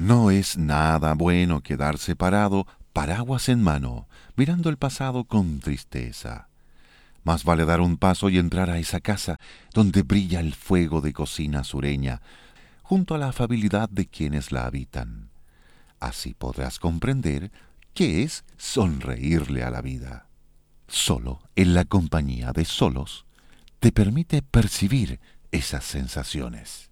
No es nada bueno quedarse parado, paraguas en mano, mirando el pasado con tristeza. Más vale dar un paso y entrar a esa casa donde brilla el fuego de cocina sureña, junto a la afabilidad de quienes la habitan. Así podrás comprender qué es sonreírle a la vida. Solo en la compañía de solos te permite percibir esas sensaciones.